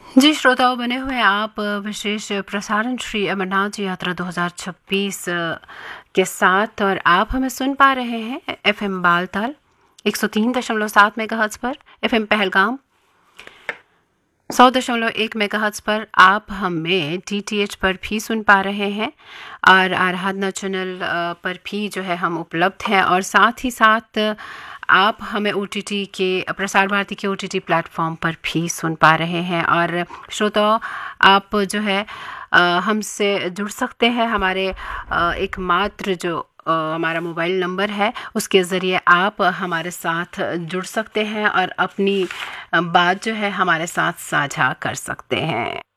जी, श्रोताओं बने हुए हैं आप विशेष प्रसारण श्री अमरनाथ जी यात्रा 2026 के साथ, और आप हमें सुन पा रहे हैं एफएम बालताल 103.7 मेगाहर्ट्ज पर, एफएम पहलगाम 100.1 मेगाहर्ट्ज पर। आप हमें डीटीएच पर भी सुन पा रहे हैं, और आराधना चैनल पर भी जो है हम उपलब्ध हैं, और साथ ही साथ आप हमें ओटीटी के प्रसार भारती के ओटीटी प्लेटफॉर्म पर भी सुन पा रहे हैं। और श्रोताओं, आप जो है हमसे जुड़ सकते हैं। हमारे एकमात्र जो हमारा मोबाइल नंबर है, उसके ज़रिए आप हमारे साथ जुड़ सकते हैं और अपनी बात जो है हमारे साथ साझा कर सकते हैं।